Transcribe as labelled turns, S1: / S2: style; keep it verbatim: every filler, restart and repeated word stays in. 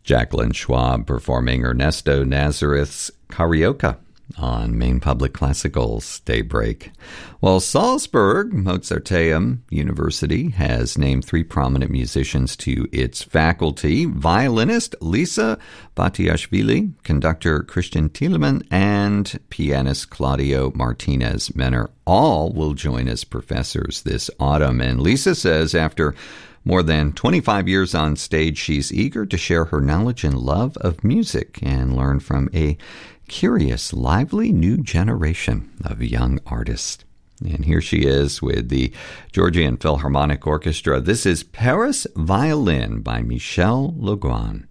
S1: Jacqueline Schwab performing Ernesto Nazareth's Carioca on Maine Public Classical's Daybreak. Well, Salzburg Mozarteum University has named three prominent musicians to its faculty: violinist Lisa Batiashvili, conductor Christian Thielemann, and pianist Claudio Martinez Menner. All will join as professors this autumn. And Lisa says after more than twenty-five years on stage, she's eager to share her knowledge and love of music and learn from a curious, lively new generation of young artists. And here she is with the Georgian Philharmonic Orchestra. This is Paris Violin by Michel Legrand.